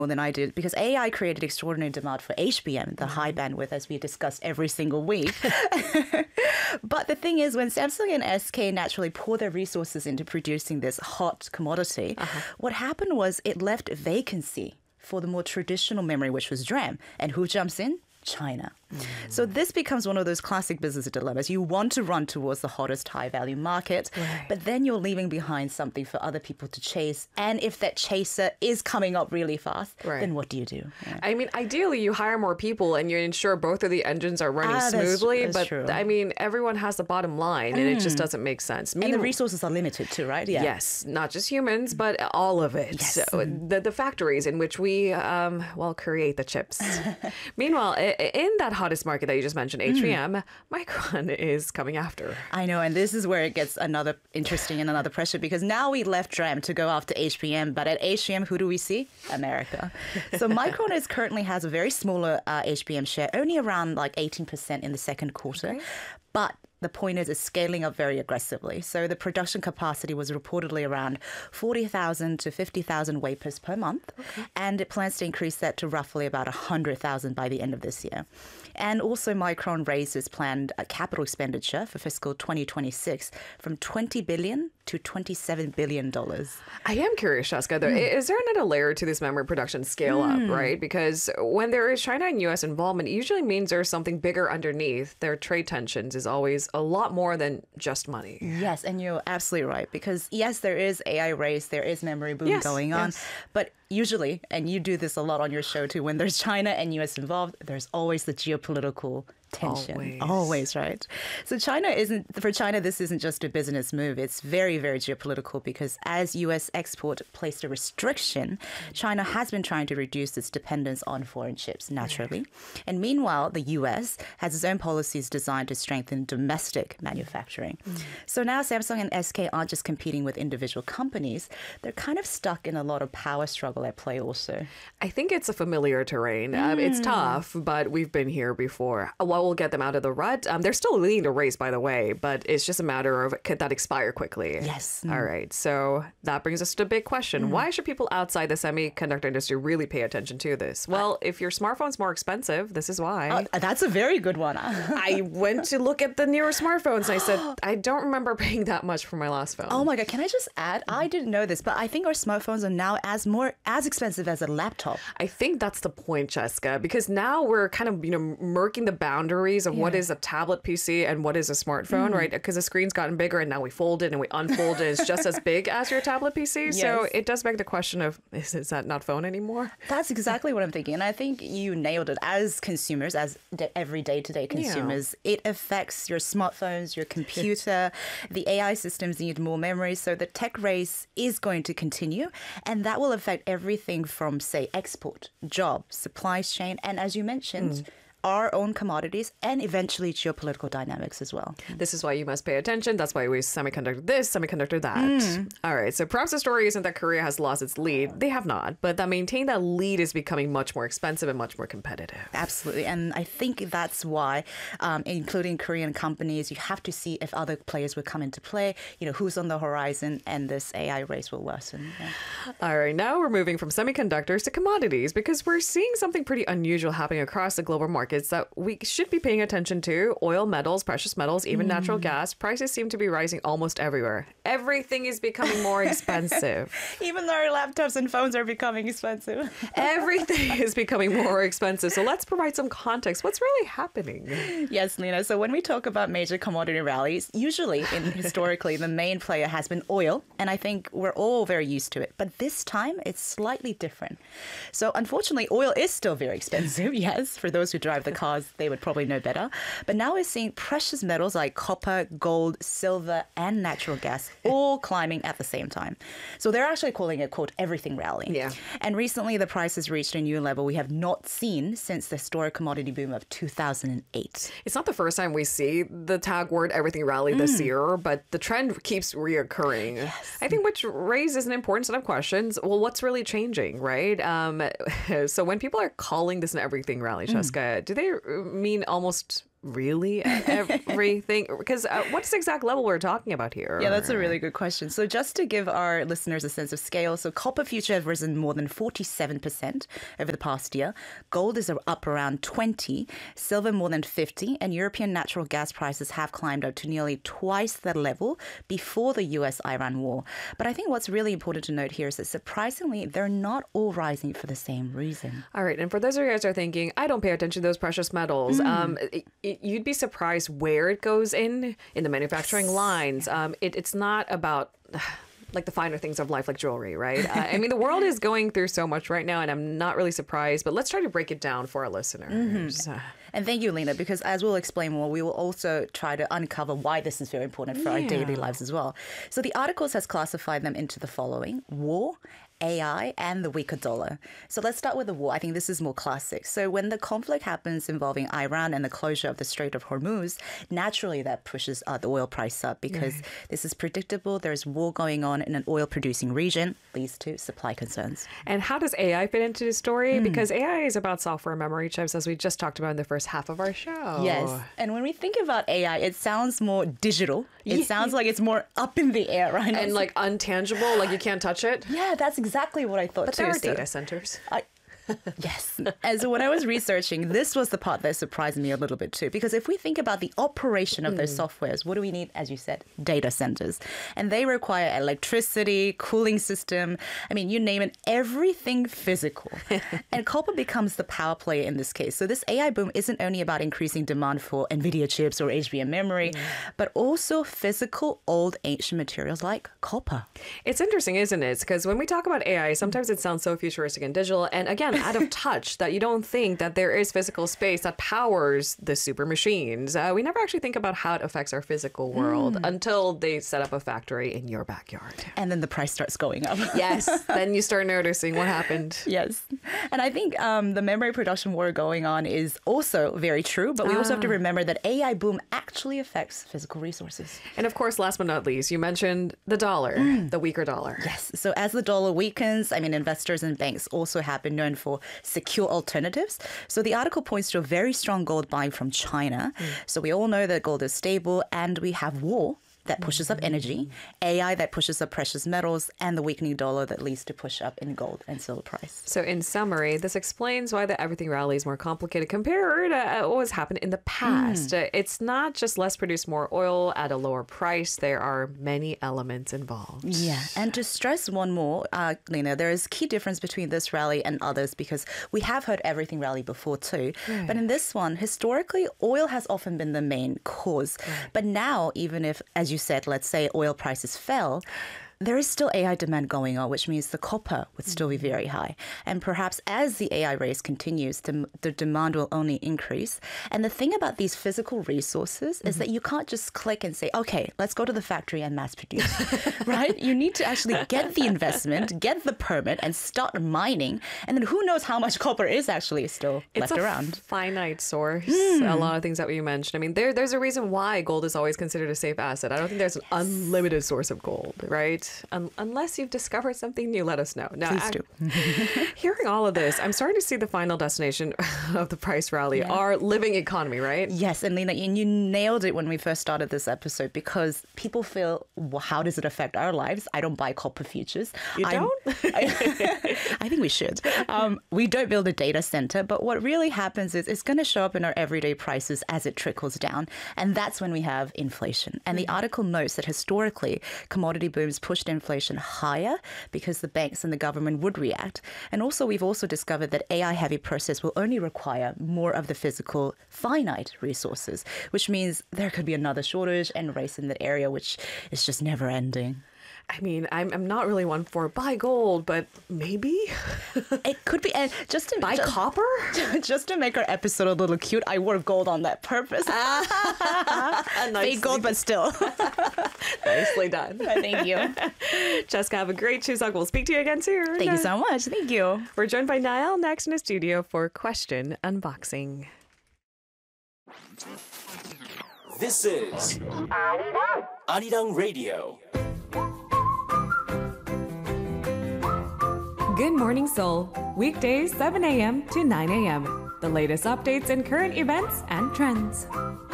more than I did because AI created extraordinary demand for HBM, the high bandwidth, as we discussed every single week. But the thing is, when Samsung and SK naturally pour their resources into producing this hot commodity, what happened was it left a vacancy for the more traditional memory, which was DRAM. And who jumps in? China. So this becomes one of those classic business dilemmas. You want to run towards the hottest high-value market, but then you're leaving behind something for other people to chase. And if that chaser is coming up really fast, then what do you do? I mean, ideally, you hire more people and you ensure both of the engines are running smoothly. That's but true. I mean, everyone has the bottom line, and it just doesn't make sense. And the resources are limited too, right? Yeah. Yes, not just humans, but all of it. Yes. So the factories in which we, create the chips. Meanwhile, in that hottest market that you just mentioned, HBM, Micron is coming after. I know, and this is where it gets another interesting and another pressure because now we left DRAM to go after HBM, but at HBM, who do we see? America. So Micron currently has a very smaller HBM share, only around like 18% in the second quarter, but the point is, it's scaling up very aggressively. So the production capacity was reportedly around 40,000 to 50,000 wafers per month. And it plans to increase that to roughly about 100,000 by the end of this year. And also Micron raised its planned capital expenditure for fiscal 2026 from $20 billion to $27 billion. I am curious, Shaska, though, is there another layer to this memory production scale up, right? Because when there is China and U.S. involvement, it usually means there's something bigger underneath. Their trade tensions is always a lot more than just money. Yes, and you're absolutely right. Because yes, there is AI race, there is memory boom going on. But usually, and you do this a lot on your show too, when there's China and U.S. involved, there's always the geopolitical tension. Always, right? So for China, this isn't just a business move. It's very, very geopolitical because as U.S. export placed a restriction, China has been trying to reduce its dependence on foreign chips naturally. And meanwhile, the U.S. has its own policies designed to strengthen domestic manufacturing. So now Samsung and SK aren't just competing with individual companies. They're kind of stuck in a lot of power struggle at play also. I think it's a familiar terrain. It's tough, but we've been here before. What will get them out of the rut? They're still leading the race, by the way, but it's just a matter of could that expire quickly? Yes. All right. So that brings us to a big question. Why should people outside the semiconductor industry really pay attention to this? Well, if your smartphone's more expensive, this is why. That's a very good one. I went to look at the newer smartphones and I said, I don't remember paying that much for my last phone. Oh my God. Can I just add? I didn't know this, but I think our smartphones are now as expensive as a laptop. I think that's the point, Jessica, because now we're kind of, murking the boundaries of what is a tablet PC and what is a smartphone, right? Because the screen's gotten bigger and now we fold it and we unfold it. It's just as big as your tablet PC. So it does beg the question of, is that not phone anymore? That's exactly what I'm thinking. And I think you nailed it. As consumers, as every day-to-day consumers, it affects your smartphones, your computer. The AI systems need more memory. So the tech race is going to continue. And that will affect everything from, say, export, jobs, supply chain, and as you mentioned, our own commodities and eventually geopolitical dynamics as well. This is why you must pay attention. That's why we semiconductor this, semiconductor that. All right. So perhaps the story isn't that Korea has lost its lead. They have not. But that maintaining that lead is becoming much more expensive and much more competitive. Absolutely. And I think that's why, including Korean companies, you have to see if other players will come into play, who's on the horizon, and this AI race will worsen. All right. Now we're moving from semiconductors to commodities because we're seeing something pretty unusual happening across the global market that we should be paying attention to. Oil, metals, precious metals, even natural gas. Prices seem to be rising almost everywhere. Everything is becoming more expensive. Even though our laptops and phones are becoming expensive. Everything is becoming more expensive. So let's provide some context. What's really happening? Yes, Lena. So when we talk about major commodity rallies, usually historically, the main player has been oil. And I think we're all very used to it. But this time, it's slightly different. So unfortunately, oil is still very expensive. Yes, for those who drive the cars, they would probably know better. But now we're seeing precious metals like copper, gold, silver, and natural gas all climbing at the same time. So they're actually calling it, quote, everything rally. Yeah. And recently, the price has reached a new level we have not seen since the historic commodity boom of 2008. It's not the first time we see the tag word everything rally this year, but the trend keeps reoccurring. Yes. I think which raises an important set of questions. Well, what's really changing, right? So when people are calling this an everything rally, Cheska, do they mean almost really everything? Because what's the exact level we're talking about here? Yeah, that's a really good question. So just to give our listeners a sense of scale, so copper future has risen more than 47% over the past year. Gold is up around 20, silver more than 50, and European natural gas prices have climbed up to nearly twice the level before the US-Iran war. But I think what's really important to note here is that surprisingly, they're not all rising for the same reason. All right. And for those of you guys who are thinking, I don't pay attention to those precious metals, you'd be surprised where it goes in the manufacturing lines. It's not about like the finer things of life, like jewelry, right? I mean, the world is going through so much right now, and I'm not really surprised, but let's try to break it down for our listeners. And thank you, Lena, because as we'll explain more, we will also try to uncover why this is very important for our daily lives as well. So the articles has classified them into the following: war, AI, and the weaker dollar. So let's start with the war. I think this is more classic. So when the conflict happens involving Iran and the closure of the Strait of Hormuz, naturally that pushes the oil price up because this is predictable. There's war going on in an oil-producing region, leads to supply concerns. And how does AI fit into the story? Because AI is about software memory chips, as we just talked about in the first half of our show. Yes. And when we think about AI, it sounds more digital. It sounds like it's more up in the air, right? And like untangible, like you can't touch it. Yeah, that's exactly what I thought but too. But there are data centers. Yes. And so when I was researching, this was the part that surprised me a little bit too. Because if we think about the operation of those softwares, what do we need? As you said, data centers. And they require electricity, cooling system. I mean, you name it, everything physical. And copper becomes the power player in this case. So this AI boom isn't only about increasing demand for NVIDIA chips or HBM memory, but also physical old ancient materials like copper. It's interesting, isn't it? Because when we talk about AI, sometimes it sounds so futuristic and digital. And again, out of touch, that you don't think that there is physical space that powers the super machines. We never actually think about how it affects our physical world until they set up a factory in your backyard. And then the price starts going up. Yes. Then you start noticing what happened. Yes. And I think the memory production war going on is also very true, but we also have to remember that AI boom actually affects physical resources. And of course, last but not least, you mentioned the dollar, the weaker dollar. Yes. So as the dollar weakens, I mean, investors and banks also have been known for secure alternatives. So the article points to a very strong gold buying from China. So we all know that gold is stable, and we have war that pushes up energy, AI that pushes up precious metals, and the weakening dollar that leads to push up in gold and silver price. So in summary, this explains why the everything rally is more complicated compared to what has happened in the past. It's not just less produce more oil at a lower price. There are many elements involved. Yeah. And to stress one more, Lena, there is key difference between this rally and others because we have heard everything rally before too. But in this one, historically, oil has often been the main cause. But now, even if, as you said, let's say oil prices fell, there is still AI demand going on, which means the copper would still be very high. And perhaps as the AI race continues, the demand will only increase. And the thing about these physical resources is that you can't just click and say, okay, let's go to the factory and mass produce, right? You need to actually get the investment, get the permit, and start mining. And then who knows how much copper is actually still left around. It's a finite source. A lot of things that you mentioned. I mean, there's a reason why gold is always considered a safe asset. I don't think there's an unlimited source of gold, right? Unless you've discovered something new, let us know. Now, Please do. Hearing all of this, I'm starting to see the final destination of the price rally, our living economy, right? Yes, and Lena, you nailed it when we first started this episode because people feel, well, how does it affect our lives? I don't buy copper futures. You don't? I think we should. We don't build a data center, but what really happens is it's going to show up in our everyday prices as it trickles down. And that's when we have inflation. And the article notes that historically, commodity booms pushed inflation higher because the banks and the government would react. And also, we've also discovered that AI-heavy process will only require more of the physical finite resources, which means there could be another shortage and race in that area, which is just never ending. I mean, I'm not really one for buy gold, but maybe it could be. And just to buy copper, just to make our episode a little cute, I wore gold on that purpose. Fake gold, but still. Nicely done. Thank you, Jessica. Have a great Chuseok. We'll speak to you again soon. Thank you so much. Thank you. We're joined by Niall next in the studio for Question Unboxing. This is Arirang Radio. Good Morning Seoul, weekdays 7 a.m. to 9 a.m. the latest updates in current events and trends.